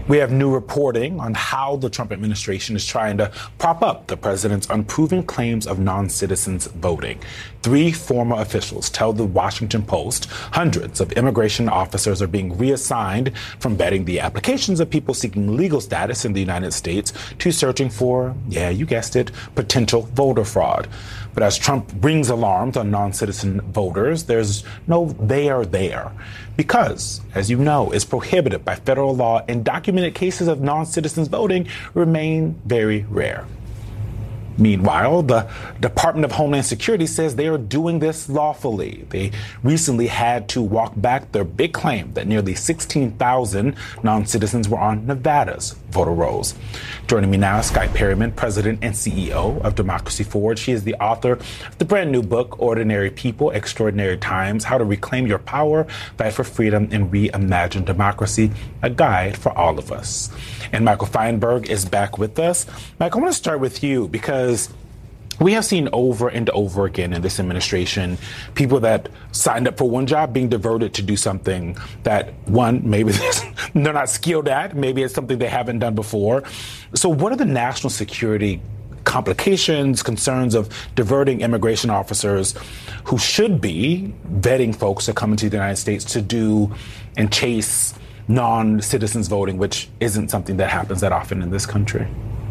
We have new reporting on how the Trump administration is trying to prop up the president's unproven claims of non-citizens voting. 3 former officials tell the Washington Post hundreds of immigration officers are being reassigned from vetting the applications of people seeking legal status in the United States to searching for, yeah, you guessed it, potential voter fraud. But as Trump rings alarms on non-citizen voters, there's no there there. Because, as you know, it's prohibited by federal law and documented cases of non-citizens voting remain very rare. Meanwhile, the Department of Homeland Security says they are doing this lawfully. They recently had to walk back their big claim that nearly 16,000 non-citizens were on Nevada's voter rolls. Joining me now is Skye Perryman, President and CEO of Democracy Forward. She is the author of the brand new book, Ordinary People, Extraordinary Times, How to Reclaim Your Power, Fight for Freedom, and Reimagine Democracy, a guide for all of us. And Michael Feinberg is back with us. Mike, I want to start with you because we have seen over and over again in this administration people that signed up for one job being diverted to do something that, one, maybe they're not skilled at, maybe it's something they haven't done before. So what are the national security complications, concerns of diverting immigration officers who should be vetting folks that come into the United States to do and chase non-citizens voting, which isn't something that happens that often in this country?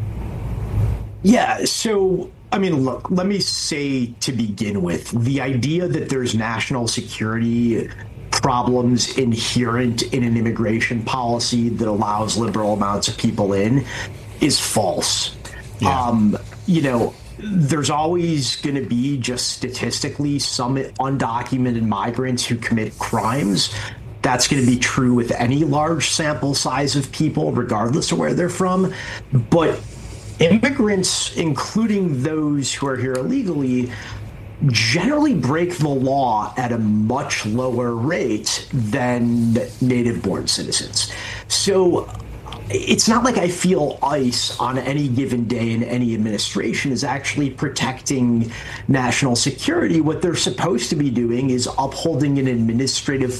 Yeah, so, I mean, look, let me say to begin with, the idea that there's national security problems inherent in an immigration policy that allows liberal amounts of people in is false. Yeah. There's always going to be, just statistically, some undocumented migrants who commit crimes. That's going to be true with any large sample size of people, regardless of where they're from. But immigrants, including those who are here illegally, generally break the law at a much lower rate than native-born citizens. So it's not like I feel ICE on any given day in any administration is actually protecting national security. What they're supposed to be doing is upholding an administrative